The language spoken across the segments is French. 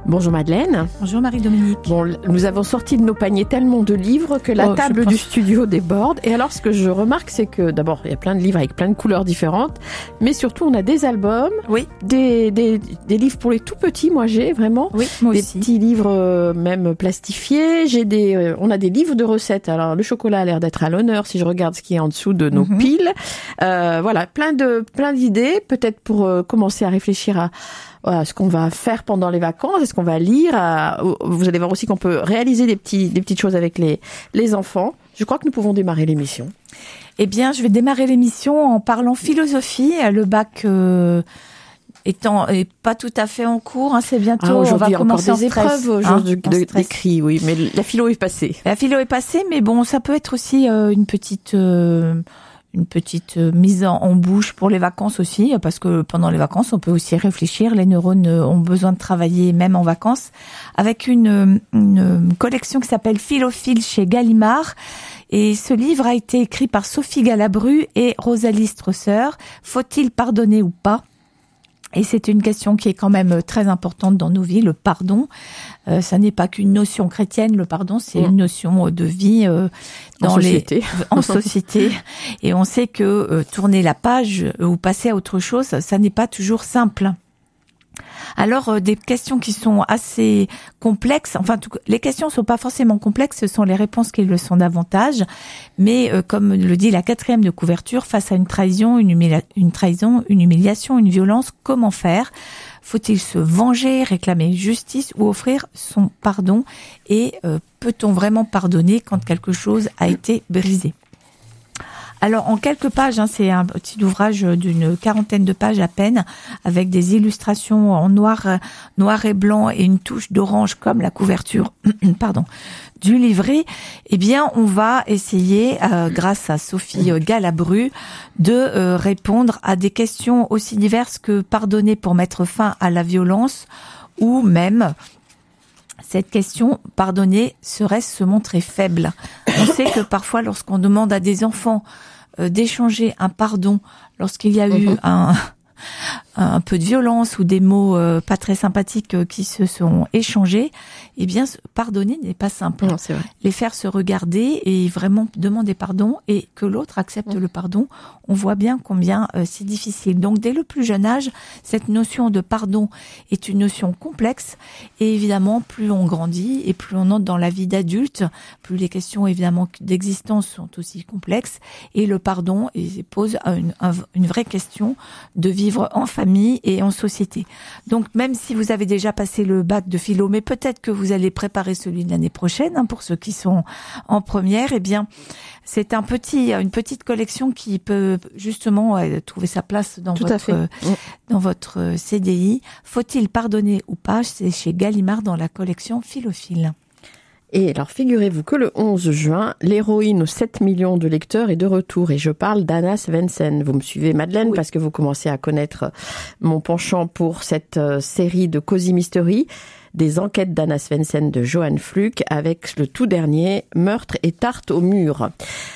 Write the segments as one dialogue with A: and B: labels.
A: Bonjour Madeleine.
B: Bonjour Marie-Dominique.
A: Bon, nous avons sorti de nos paniers tellement de livres que la table du studio déborde. Et alors, ce que je remarque, c'est que d'abord, il y a plein de livres avec plein de couleurs différentes, mais surtout, on a des albums,
B: oui,
A: des livres pour les tout petits. Moi, j'ai vraiment
B: des
A: petits livres même plastifiés. On a des livres de recettes. Alors, le chocolat a l'air d'être à l'honneur si je regarde ce qui est en dessous de nos piles. Voilà, plein d'idées, peut-être pour commencer à réfléchir à ce qu'on va faire pendant les vacances, est-ce qu'on va lire. Vous allez voir aussi qu'on peut réaliser des petites choses avec les enfants. Je crois que nous pouvons démarrer l'émission.
B: Eh bien, je vais démarrer l'émission en parlant philosophie. Le bac est pas tout à fait en cours, hein, c'est biintot.
A: Aujourd'hui,
B: on va commencer
A: encore des épreuves d'écrit, oui, mais la philo est passée.
B: La philo est passée, mais bon, ça peut être aussi une petite mise en bouche pour les vacances aussi, parce que pendant les vacances, on peut aussi réfléchir. Les neurones ont besoin de travailler même en vacances, avec une collection qui s'appelle Philophile chez Gallimard. Et ce livre a été écrit par Sophie Galabru et Rosalie Strasser. Faut-il pardonner ou pas ? Et c'est une question qui est quand même très importante dans nos vies, le pardon. Ça n'est pas qu'une notion chrétienne, le pardon, c'est une notion de vie en société. Et on sait que tourner la page ou passer à autre chose, ça n'est pas toujours simple. Alors, des questions qui sont assez complexes, enfin, les questions ne sont pas forcément complexes, ce sont les réponses qui le sont davantage. Mais comme le dit la 4e de couverture, face à une trahison, une humiliation, une violence, comment faire ? Faut-il se venger, réclamer justice ou offrir son pardon ? Et peut-on vraiment pardonner quand quelque chose a été brisé ? Alors, en quelques pages, c'est un petit ouvrage d'une 40aine de pages à peine, avec des illustrations en noir et blanc et une touche d'orange comme la couverture, du livret. Eh bien, on va essayer, grâce à Sophie Galabru, de répondre à des questions aussi diverses que pardonner pour mettre fin à la violence, ou même cette question, pardonner, serait-ce se montrer faible ? On sait que parfois, lorsqu'on demande à des enfants d'échanger un pardon, lorsqu'il y a eu un peu de violence ou des mots pas très sympathiques qui se sont échangés, eh bien, pardonner n'est pas simple.
A: Non, c'est vrai.
B: Les faire se regarder et vraiment demander pardon et que l'autre accepte le pardon, on voit bien combien c'est difficile. Donc, dès le plus jeune âge, cette notion de pardon est une notion complexe et évidemment, plus on grandit et plus on entre dans la vie d'adulte, plus les questions évidemment d'existence sont aussi complexes et le pardon pose une vraie question de vivre en famille et en société. Donc, même si vous avez déjà passé le bac de philo, mais peut-être que vous allez préparer celui de l'année prochaine, pour ceux qui sont en première, eh bien, c'est une petite collection qui peut justement trouver sa place dans votre CDI. Faut-il pardonner ou pas ? C'est chez Gallimard dans la collection Philophile.
A: Et alors, figurez-vous que le 11 juin, l'héroïne aux 7 millions de lecteurs est de retour. Et je parle d'Anna Svensson. Vous me suivez, Madeleine, parce que vous commencez à connaître mon penchant pour cette série de Cozy Mystery, des enquêtes d'Anna Svensson de Johan Fluck, avec le tout dernier, Meurtre et tarte au mur.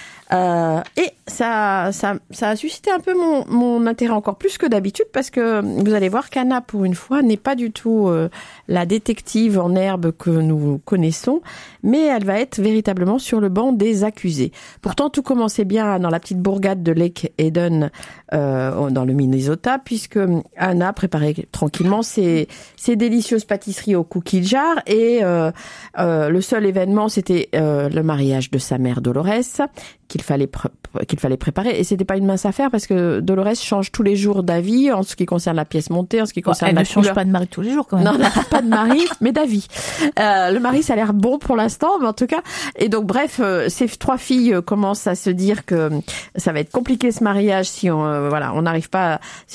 A: Et ça a suscité un peu mon intérêt encore plus que d'habitude, parce que vous allez voir qu'Anna, pour une fois, n'est pas du tout la détective en herbe que nous connaissons, mais elle va être véritablement sur le banc des accusés. Pourtant, tout commençait bien dans la petite bourgade de Lake Eden, dans le Minnesota, puisque Anna préparait tranquillement ses délicieuses pâtisseries au cookie jar, et le seul événement, c'était le mariage de sa mère Dolores, qu'il fallait préparer, et c'était pas une mince affaire parce que Dolores change tous les jours d'avis en ce qui concerne la pièce montée, en ce qui concerne la couleur.
B: Elle ne change pas de mari tous les jours quand même.
A: Non, pas de mari, mais d'avis. Le mari, ça a l'air bon pour l'instant, mais en tout cas. Et donc, bref, ces 3 filles commencent à se dire que ça va être compliqué ce mariage si elle n'arrive pas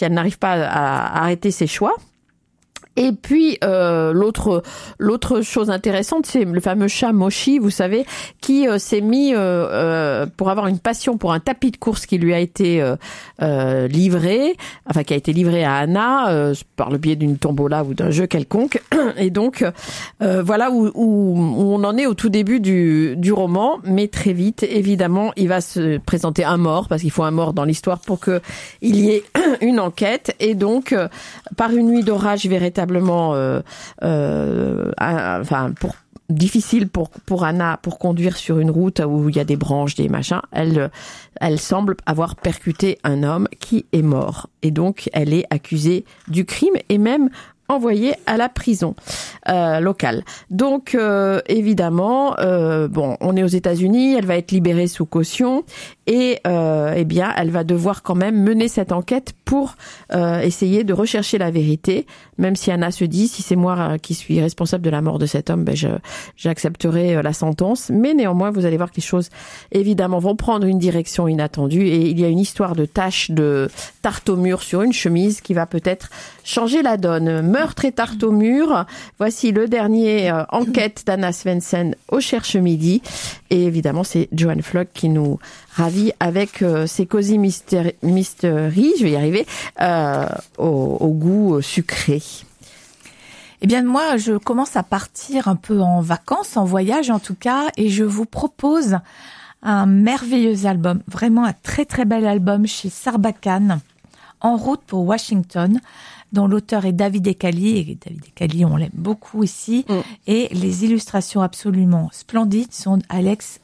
A: à arrêter ses choix. Et puis l'autre chose intéressante, c'est le fameux chat Moshi, vous savez, qui s'est mis pour avoir une passion pour un tapis de course qui lui a été livré, enfin qui a été livré à Anna par le biais d'une tombola ou d'un jeu quelconque. Et donc voilà où on en est au tout début du roman, mais très vite, évidemment, il va se présenter un mort, parce qu'il faut un mort dans l'histoire pour que il y ait une enquête. Et donc par une nuit d'orage véritable, véritablement, difficile pour Anna pour conduire sur une route où il y a des branches, des machins. Elle semble avoir percuté un homme qui est mort. Et donc, elle est accusée du crime et même envoyée à la prison locale. Donc, évidemment, on est aux États-Unis, elle va être libérée sous caution et elle va devoir quand même mener cette enquête pour essayer de rechercher la vérité, même si Anna se dit, si c'est moi qui suis responsable de la mort de cet homme, j'accepterai la sentence. Mais néanmoins, vous allez voir que les choses, évidemment, vont prendre une direction inattendue et il y a une histoire de tache de tarte au mur sur une chemise qui va peut-être changer la donne. Meurtre et tarte au mur, voici le dernier enquête d'Anna Svensson au Cherche Midi. Et évidemment, c'est Joanne Flock qui nous ravit avec ses Cozy Mystery, je vais y arriver, au goût sucré.
B: Eh bien, moi, je commence à partir un peu en vacances, en voyage en tout cas, et je vous propose un merveilleux album, vraiment un très très bel album chez Sarbacane, En route pour Washington, dont l'auteur est David Ecali, et David Ecali, on l'aime beaucoup ici, et les illustrations absolument splendides sont Alex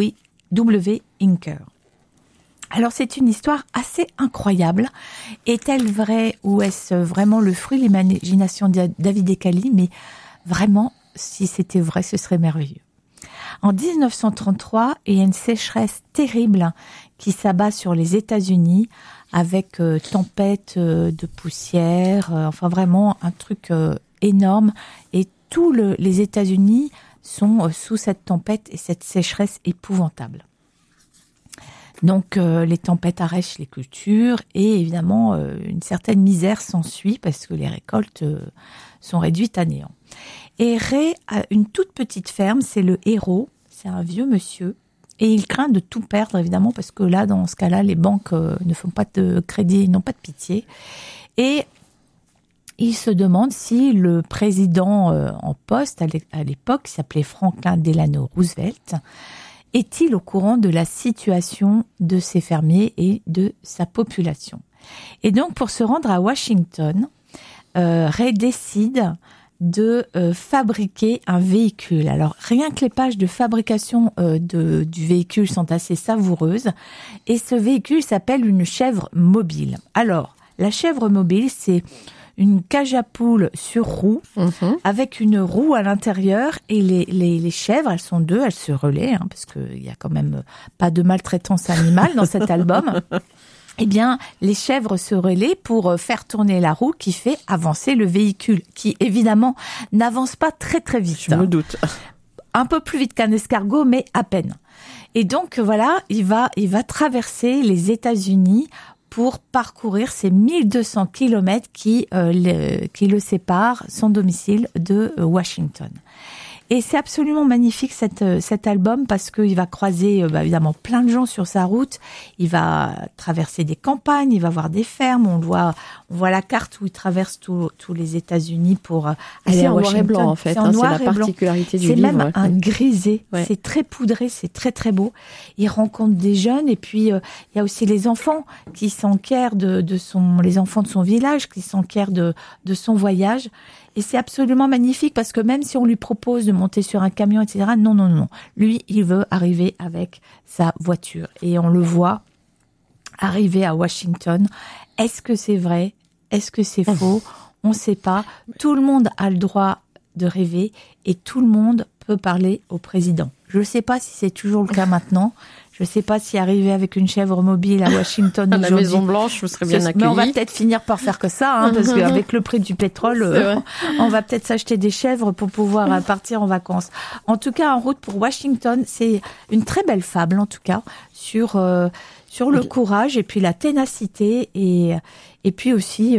B: W. Inker. Alors c'est une histoire assez incroyable. Est-elle vraie ou est-ce vraiment le fruit de l'imagination de David Ecali? Mais vraiment, si c'était vrai, ce serait merveilleux. En 1933, il y a une sécheresse terrible qui s'abat sur les États-Unis avec tempête de poussière, enfin vraiment un truc énorme. Et tous les États-Unis sont sous cette tempête et cette sécheresse épouvantable. Donc les tempêtes arrachent les cultures et évidemment une certaine misère s'ensuit parce que les récoltes sont réduites à néant. Et Ray a une toute petite ferme, c'est le héros, c'est un vieux monsieur et il craint de tout perdre évidemment parce que là dans ce cas-là les banques ne font pas de crédit, n'ont pas de pitié et il se demande si le président en poste à l'époque, qui s'appelait Franklin Delano Roosevelt, est-il au courant de la situation de ses fermiers et de sa population. Et donc, pour se rendre à Washington, Ray décide de fabriquer un véhicule. Alors, rien que les pages de fabrication du véhicule sont assez savoureuses. Et ce véhicule s'appelle une chèvre mobile. Alors, la chèvre mobile, c'est une cage à poules sur roue, avec une roue à l'intérieur, et les chèvres, elles sont deux, elles se relaient, parce qu'il y a quand même pas de maltraitance animale dans cet album. Eh bien, les chèvres se relaient pour faire tourner la roue qui fait avancer le véhicule, qui évidemment n'avance pas très très vite.
A: Je me doute.
B: Un peu plus vite qu'un escargot, mais à peine. Et donc voilà, il va traverser les États-Unis pour parcourir ces 1200 kilomètres qui le séparent, son domicile, de Washington. Et c'est absolument magnifique cet album parce qu'il va croiser évidemment plein de gens sur sa route. Il va traverser des campagnes, il va voir des fermes. On voit la carte où il traverse tous les États-Unis pour aller à Washington. C'est en noir et blanc en fait. C'est
A: la particularité du livre.
B: C'est même un grisé. Ouais. C'est très poudré, c'est très très beau. Il rencontre des jeunes et puis il y a aussi les enfants qui s'enquièrent les enfants de son village qui s'enquièrent de son voyage. Et c'est absolument magnifique parce que même si on lui propose de monter sur un camion, etc., non. Lui, il veut arriver avec sa voiture. Et on le voit arriver à Washington. Est-ce que c'est vrai? Est-ce que c'est faux? On ne sait pas. Tout le monde a le droit de rêver et tout le monde peut parler au président. Je ne sais pas si c'est toujours le cas maintenant. Je ne sais pas si arriver avec une chèvre mobile à Washington
A: à la Maison Blanche, vous serez bien accueillis.
B: Mais on va peut-être finir par faire que ça, parce qu'avec le prix du pétrole, on va peut-être s'acheter des chèvres pour pouvoir partir en vacances. En tout cas, En route pour Washington, c'est une très belle fable, en tout cas, sur le courage et puis la ténacité et puis aussi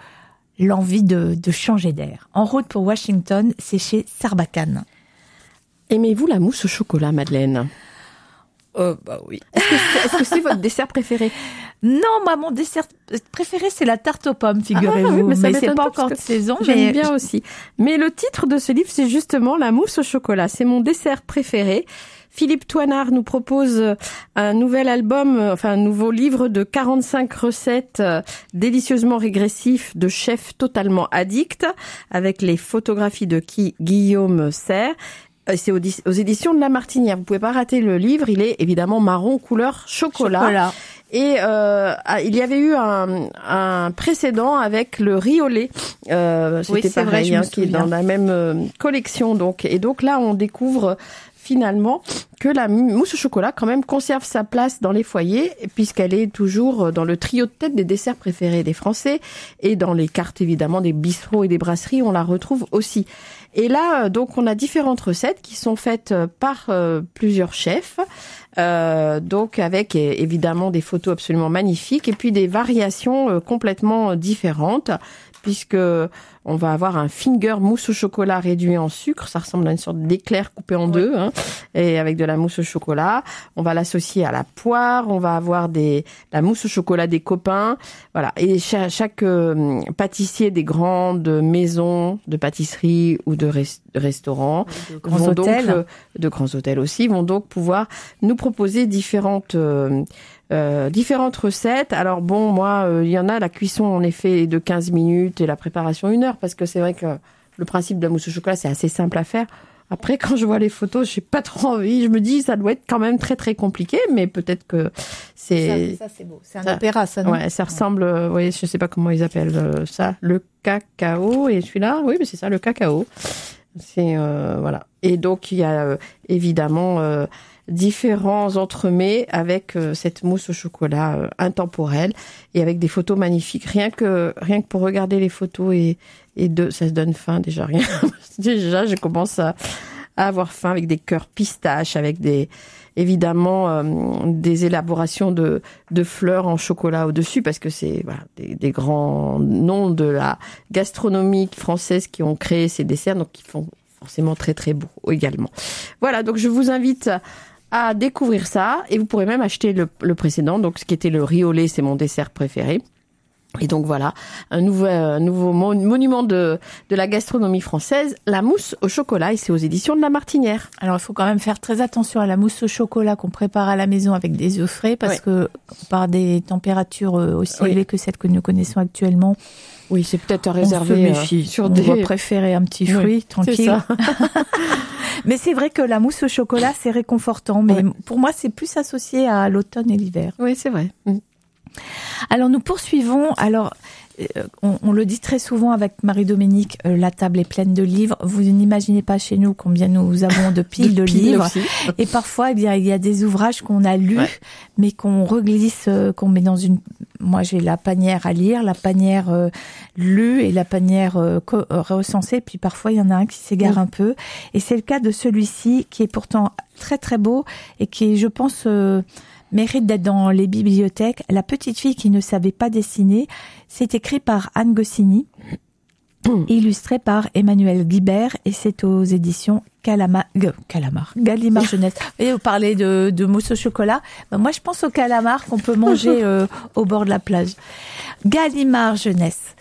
B: l'envie de changer d'air. En route pour Washington, c'est chez Sarbacane.
A: Aimez-vous la mousse au chocolat, Madeleine?
B: Oui.
A: Est-ce que c'est votre dessert préféré?
B: Non, moi, mon dessert préféré, c'est la tarte aux pommes, figurez-vous.
A: Oui,
B: mais c'est pas encore de saison.
A: J'aime bien aussi. Mais le titre de ce livre, c'est justement la mousse au chocolat. C'est mon dessert préféré. Philippe Toinard nous propose un nouvel album, un nouveau livre de 45 recettes délicieusement régressifs de chefs totalement addicts, avec les photographies de Guillaume Serre. C'est aux éditions de La Martinière. Vous pouvez pas rater le livre. Il est évidemment marron couleur chocolat. Et il y avait eu un précédent avec le riz au lait. C'était pareil, qui est dans la même collection. Donc là, on découvre finalement que la mousse au chocolat quand même conserve sa place dans les foyers puisqu'elle est toujours dans le trio de tête des desserts préférés des Français et dans les cartes évidemment des bistrots et des brasseries, on la retrouve aussi. Et là, donc, on a différentes recettes qui sont faites par plusieurs chefs, donc avec évidemment des photos absolument magnifiques et puis des variations complètement différentes, puisque on va avoir un finger mousse au chocolat réduit en sucre, ça ressemble à une sorte d'éclair coupé en deux, et avec de la mousse au chocolat. On va l'associer à la poire, on va avoir la mousse au chocolat des copains, voilà. Et chaque pâtissier des grandes maisons de pâtisserie ou de restaurants, de grands hôtels aussi, vont donc pouvoir nous proposer différentes recettes. Alors bon, moi, il y en a, la cuisson en effet de 15 minutes et la préparation 1 heure, parce que c'est vrai que le principe de la mousse au chocolat, c'est assez simple à faire. Après, quand je vois les photos, j'ai pas trop envie. Je me dis, ça doit être quand même très très compliqué, mais peut-être que c'est...
B: Ça c'est beau. C'est un opéra, ça, non?
A: Ouais, ça ressemble, oui, je sais pas comment ils appellent ça, le cacao. Et celui-là, oui, mais c'est ça, le cacao. C'est, voilà. Et donc, il y a évidemment différents entremets avec cette mousse au chocolat intemporelle et avec des photos magnifiques. Rien que pour regarder les photos ça se donne faim déjà. Déjà, je commence à avoir faim avec des cœurs pistaches, avec évidemment des élaborations de fleurs en chocolat au-dessus, parce que c'est des grands noms de la gastronomie française qui ont créé ces desserts, donc qui font forcément très très beau également. Voilà, donc je vous invite à découvrir ça, et vous pourrez même acheter le précédent, donc ce qui était le riz au lait, c'est mon dessert préféré. Et donc voilà, un nouveau monument de la gastronomie française, la mousse au chocolat, et c'est aux éditions de La Martinière.
B: Alors il faut quand même faire très attention à la mousse au chocolat qu'on prépare à la maison avec des œufs frais, parce que par des températures aussi élevées que celles que nous connaissons actuellement,
A: oui, c'est peut-être à réserver.
B: On va préférer un petit fruit tranquille. C'est ça. Mais c'est vrai que la mousse au chocolat, c'est réconfortant. Mais pour moi, c'est plus associé à l'automne et l'hiver.
A: Oui, c'est vrai.
B: Alors, nous poursuivons. Alors, on le dit très souvent avec Marie-Dominique, la table est pleine de livres. Vous n'imaginez pas chez nous combien nous avons de piles de livres. Aussi. Et parfois, il y a des ouvrages qu'on a lus, mais qu'on reglisse, qu'on met dans une... Moi, j'ai la panière à lire, la panière lue et la panière recensée. Puis parfois, il y en a un qui s'égare un peu. Et c'est le cas de celui-ci, qui est pourtant très, très beau et qui, je pense... mérite d'être dans les bibliothèques. La petite fille qui ne savait pas dessiner, c'est écrit par Anne Goscinny, illustré par Emmanuel Guibert, et c'est aux éditions Gallimard Jeunesse. Et vous parlez de mousse au chocolat. Ben moi, je pense au calamar qu'on peut manger au bord de la plage. Gallimard Jeunesse.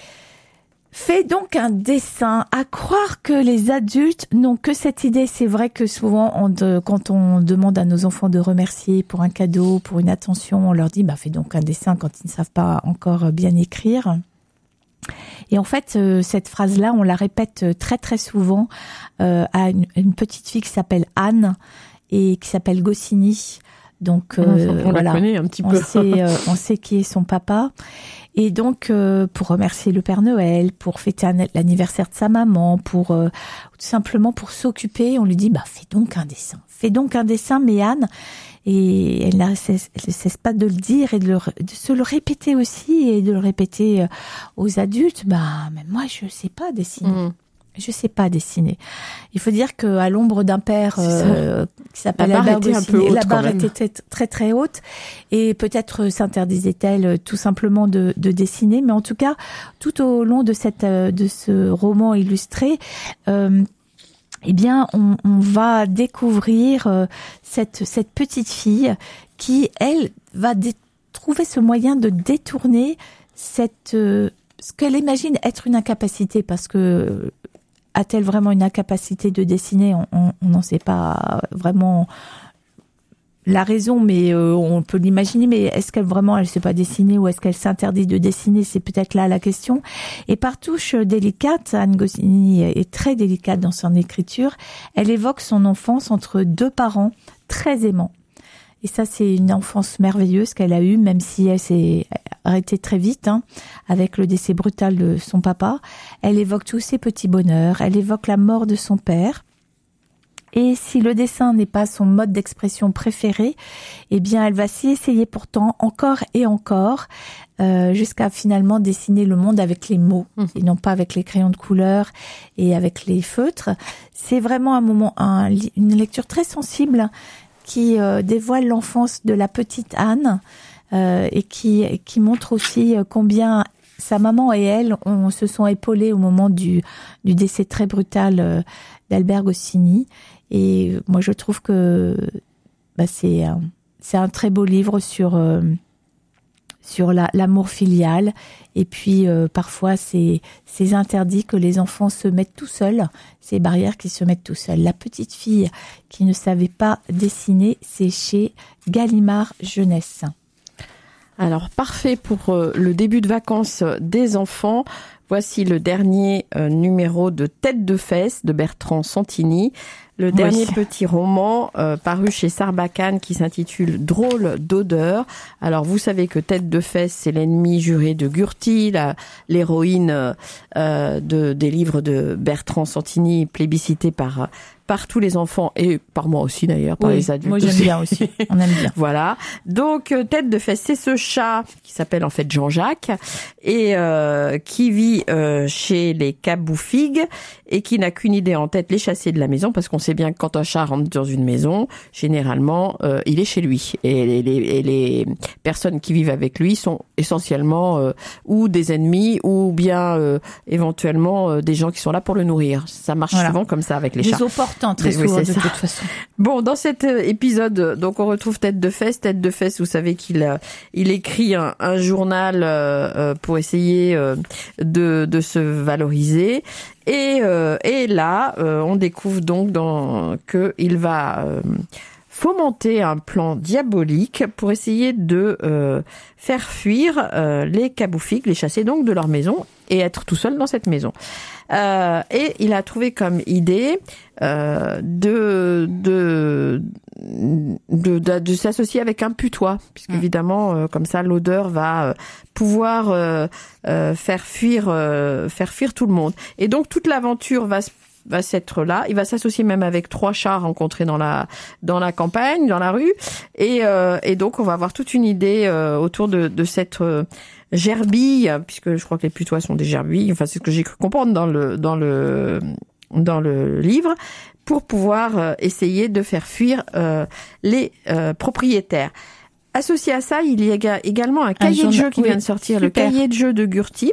B: Fais donc un dessin. À croire que les adultes n'ont que cette idée. C'est vrai que souvent, quand on demande à nos enfants de remercier pour un cadeau, pour une attention, on leur dit fais donc un dessin quand ils ne savent pas encore bien écrire. Et en fait, cette phrase-là, on la répète très très souvent à une petite fille qui s'appelle Anne et qui s'appelle Goscinny. Donc
A: on la connaît un petit peu.
B: On sait qui est son papa. Et donc, pour remercier le Père Noël, pour fêter l'anniversaire de sa maman, pour tout simplement pour s'occuper, on lui dit fais donc un dessin. Fais donc un dessin, mais Anne, et elle ne cesse pas de le dire et de se le répéter aussi, et de le répéter aux adultes. Mais moi, je sais pas dessiner. Je sais pas dessiner. Il faut dire qu'à l'ombre d'un père qui s'appelle Albert Goscinny, la barre était très très haute, et peut-être s'interdisait-elle tout simplement de dessiner. Mais en tout cas, tout au long de ce roman illustré, eh bien, on va découvrir cette petite fille qui, elle, va trouver ce moyen de détourner ce qu'elle imagine être une incapacité, parce que a-t-elle vraiment une incapacité de dessiner ? On n'en sait pas vraiment la raison, mais on peut l'imaginer. Mais est-ce qu'elle vraiment, elle sait pas dessiner, ou est-ce qu'elle s'interdit de dessiner ? C'est peut-être là la question. Et par touches délicates, Anne Goscinny est très délicate dans son écriture. Elle évoque son enfance entre deux parents très aimants. Et ça, c'est une enfance merveilleuse qu'elle a eue, même si elle s'est arrêtée très vite, avec le décès brutal de son papa. Elle évoque tous ses petits bonheurs. Elle évoque la mort de son père. Et si le dessin n'est pas son mode d'expression préféré, eh bien, elle va s'y essayer pourtant encore et encore, jusqu'à finalement dessiner le monde avec les mots, et non pas avec les crayons de couleur et avec les feutres. C'est vraiment une lecture très sensible qui dévoile l'enfance de la petite Anne, et qui montre aussi combien sa maman et elle se sont épaulées au moment du décès très brutal d'Albert Goscinny. Et moi, je trouve que c'est un très beau livre sur l'amour filial, et puis parfois ces interdits que les enfants se mettent tout seuls, ces barrières qui se mettent tout seuls. La petite fille qui ne savait pas dessiner, c'est chez Gallimard Jeunesse.
A: Alors, parfait pour le début de vacances des enfants. Voici le dernier numéro de Tête de Fesse de Bertrand Santini. Le dernier petit roman paru chez Sarbacane qui s'intitule Drôle d'odeur. Alors, vous savez que Tête de Fesse, c'est l'ennemi juré de Gurty, l'héroïne des livres de Bertrand Santini, plébiscité par tous les enfants, et par moi aussi d'ailleurs, par les adultes.
B: Moi j'aime bien aussi, on aime bien.
A: Voilà. Donc Tête de Fesse, c'est ce chat qui s'appelle en fait Jean-Jacques, et qui vit chez les Caboufigues, et qui n'a qu'une idée en tête, les chasser de la maison, parce qu'on sait bien que quand un chat rentre dans une maison, généralement il est chez lui, et les personnes qui vivent avec lui sont essentiellement ou des ennemis, ou bien éventuellement des gens qui sont là pour le nourrir. Ça marche souvent comme ça avec les chats.
B: Très souvent, de toute façon.
A: Bon, dans cet épisode, donc on retrouve Tête de Fesse. Tête de Fesse, vous savez qu'il écrit un journal pour essayer de se valoriser. Et là, on découvre donc qu'il va fomenter un plan diabolique pour essayer de faire fuir les Caboufigues, les chasser donc de leur maison, et être tout seul dans cette maison. Et il a trouvé comme idée de s'associer avec un putois, puisque évidemment comme ça l'odeur va pouvoir faire fuir tout le monde. Et donc toute l'aventure va s'être là. Il va s'associer même avec 3 chats rencontrés dans la campagne, dans la rue, et donc on va avoir toute une idée autour de cette gerbille, puisque je crois que les putois sont des gerbilles. Enfin, c'est ce que j'ai cru comprendre dans le livre, pour pouvoir essayer de faire fuir les propriétaires. Associé à ça, il y a également un cahier de jeu qui vient de sortir, le cahier de jeu de Gurty.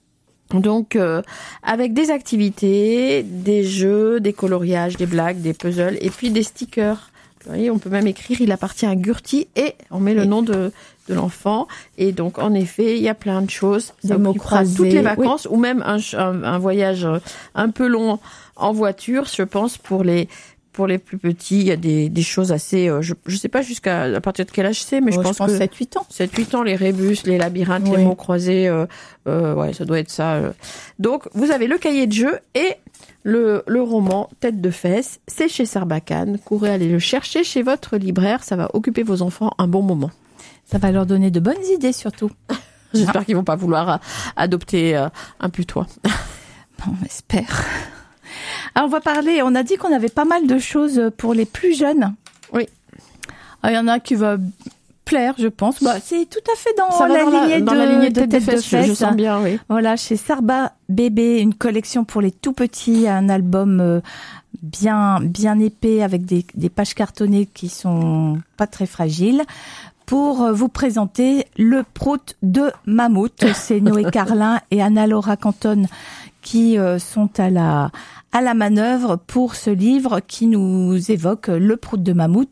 A: Donc, avec des activités, des jeux, des coloriages, des blagues, des puzzles, et puis des stickers. Vous voyez, on peut même écrire « Il appartient à Gurty » et on met le nom de l'enfant. Et donc, en effet, il y a plein de choses. Ça occupera toutes les vacances, ou même un voyage un peu long en voiture, je pense, pour les plus petits. Il y a des choses assez, je sais pas à partir de quel âge c'est, mais je pense que
B: 7-8 ans.
A: 7-8 ans, les rébus, les labyrinthes, les mots croisés, ça doit être ça. Donc, vous avez le cahier de jeu et le roman Tête de Fesse, c'est chez Sarbacane. Courez aller le chercher chez votre libraire, ça va occuper vos enfants un bon moment.
B: Ça va leur donner de bonnes idées surtout.
A: J'espère qu'ils vont pas vouloir adopter un putois.
B: On espère. Alors on a dit qu'on avait pas mal de choses pour les plus jeunes.
A: Oui.
B: Il y en a qui va plaire, je pense. C'est tout à fait dans la lignée de Tête de Fesse.
A: Je sens bien, oui.
B: Voilà, chez Sarba Bébé, une collection pour les tout petits, un album bien épais avec des pages cartonnées qui sont pas très fragiles. Pour vous présenter le prout de Mammouth. C'est Noé Carlin et Anna-Laura Canton qui sont à la manœuvre pour ce livre qui nous évoque le prout de Mammouth.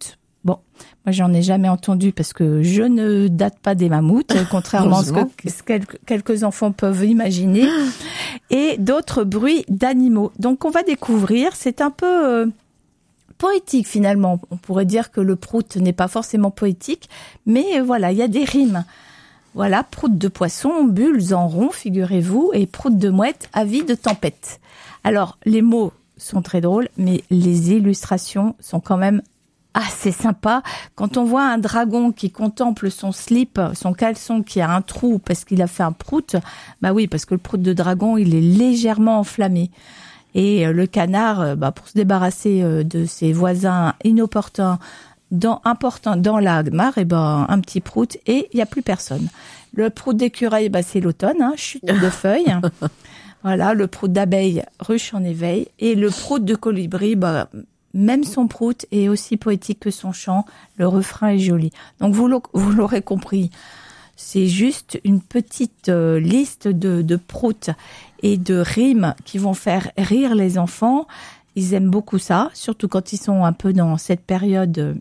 B: Bon, moi j'en ai jamais entendu parce que je ne date pas des mammouths, contrairement à ce que quelques enfants peuvent imaginer. Et d'autres bruits d'animaux. Donc on va découvrir, c'est un peu poétique finalement. On pourrait dire que le prout n'est pas forcément poétique, mais voilà, il y a des rimes. Voilà, prout de poisson, bulles en rond, figurez-vous, et prout de mouette, avis de tempête. Alors, les mots sont très drôles, mais les illustrations sont quand même assez sympa. Quand on voit un dragon qui contemple son slip, son caleçon qui a un trou parce qu'il a fait un prout, bah oui, parce que le prout de dragon, il est légèrement enflammé. Et le canard, pour se débarrasser de ses voisins inopportuns, importants dans la mare, un petit prout et il n'y a plus personne. Le prout d'écureuil, c'est l'automne, chute de feuilles. Voilà, le prout d'abeille, ruche en éveil. Et le prout de colibri, même son prout est aussi poétique que son chant. Le refrain est joli. Donc vous l'aurez compris, c'est juste une petite liste de prouts et de rimes qui vont faire rire les enfants. Ils aiment beaucoup ça, surtout quand ils sont un peu dans cette période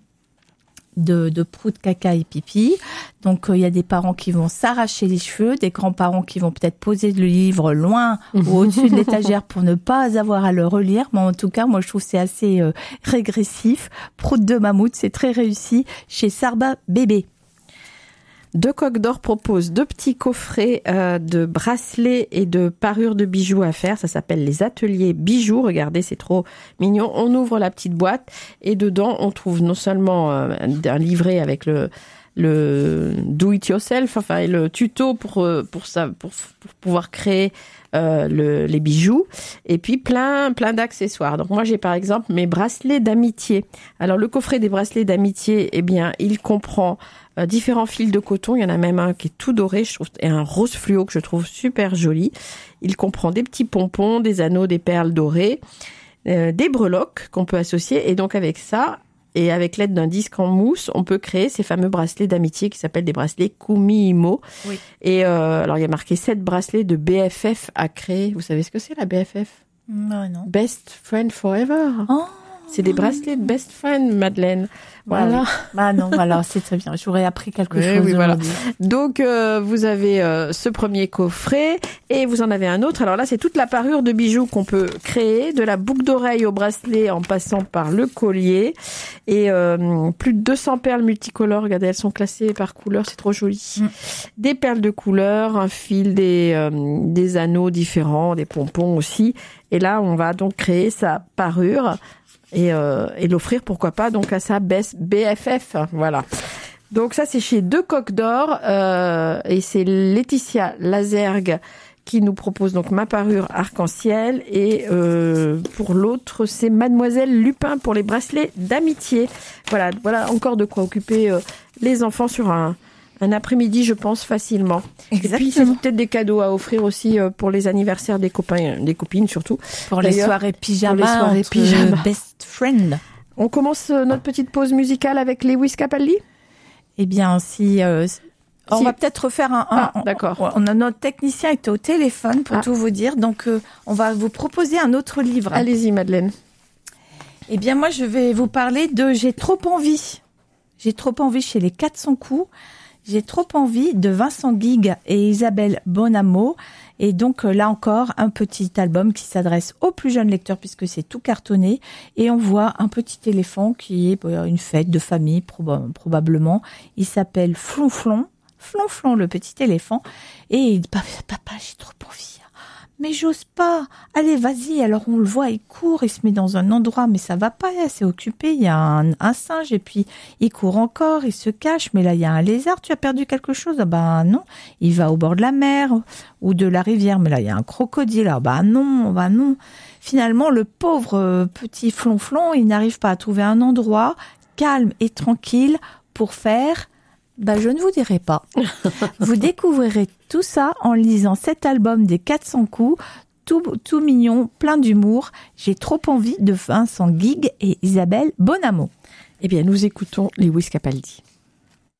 B: de prout, caca et pipi. Donc il y a des parents qui vont s'arracher les cheveux, des grands-parents qui vont peut-être poser le livre loin ou au-dessus de l'étagère pour ne pas avoir à le relire. Mais en tout cas, moi je trouve que c'est assez régressif. Prout de mammouth, c'est très réussi chez Sarba Bébé.
A: Deux Coques d'Or proposent 2 petits coffrets de bracelets et de parures de bijoux à faire. Ça s'appelle les ateliers bijoux. Regardez, c'est trop mignon. On ouvre la petite boîte et dedans, on trouve non seulement un livret avec le do it yourself, et le tuto pour pouvoir créer les bijoux, et puis plein d'accessoires. Donc moi j'ai par exemple mes bracelets d'amitié. Alors le coffret des bracelets d'amitié, il comprend différents fils de coton. Il y en a même un qui est tout doré, je trouve, et un rose fluo que je trouve super joli. Il comprend des petits pompons, des anneaux, des perles dorées, des breloques qu'on peut associer, et donc avec ça, et avec l'aide d'un disque en mousse, on peut créer ces fameux bracelets d'amitié qui s'appellent des bracelets Kumi-Imo. Oui. Et alors, il y a marqué 7 bracelets de BFF à créer. Vous savez ce que c'est, la BFF?
B: Non.
A: Best Friend Forever.
B: Oh.
A: C'est des bracelets de Best Friend, Madeleine. Voilà.
B: Voilà, c'est très bien. J'aurais appris quelque chose.
A: Oui, voilà. Donc, vous avez ce premier coffret et vous en avez un autre. Alors là, c'est toute la parure de bijoux qu'on peut créer, de la boucle d'oreille au bracelet en passant par le collier. Et plus de 200 perles multicolores. Regardez, elles sont classées par couleur, c'est trop joli. Des perles de couleur, un fil, des anneaux différents, des pompons aussi. Et là, on va donc créer sa parure. Et l'offrir, pourquoi pas, donc à sa BFF, voilà. Donc ça, c'est chez Deux Coques d'Or, et c'est Laetitia Lazergue qui nous propose donc ma parure arc-en-ciel, et pour l'autre, c'est Mademoiselle Lupin pour les bracelets d'amitié. Voilà encore de quoi occuper les enfants sur un après-midi, je pense, facilement. Exactement. Et puis, c'est peut-être des cadeaux à offrir aussi pour les anniversaires des copains, des copines surtout.
B: Pour les soirées pyjama, best friend.
A: On commence notre petite pause musicale avec Lewis Capaldi ?
B: Eh bien, on va peut-être refaire d'accord. On a notre technicien est au téléphone pour tout vous dire, donc on va vous proposer un autre livre.
A: Allez-y, Madeleine.
B: Eh bien, moi, je vais vous parler de J'ai trop envie. J'ai trop envie chez les 400 coups. J'ai trop envie de Vincent Guigues et Isabelle Bonamo. Et donc là encore, un petit album qui s'adresse aux plus jeunes lecteurs puisque c'est tout cartonné. Et on voit un petit éléphant qui est une fête de famille probablement. Il s'appelle Flonflon. Flonflon, le petit éléphant. Et il dit, papa, j'ai trop envie. Mais j'ose pas. Allez, vas-y. Alors on le voit, il court, il se met dans un endroit, mais ça va pas, c'est occupé. Il y a un singe et puis il court encore, il se cache. Mais là, il y a un lézard. Tu as perdu quelque chose? Non. Il va au bord de la mer ou de la rivière. Mais là, il y a un crocodile. Non. Finalement, le pauvre petit Flonflon, il n'arrive pas à trouver un endroit calme et tranquille pour faire... je ne vous dirai pas. Vous découvrirez tout ça en lisant cet album des 400 coups, tout mignon, plein d'humour. J'ai trop envie de Vincent Guigues et Isabelle Bonamo.
A: Eh bien, nous écoutons Lewis Capaldi.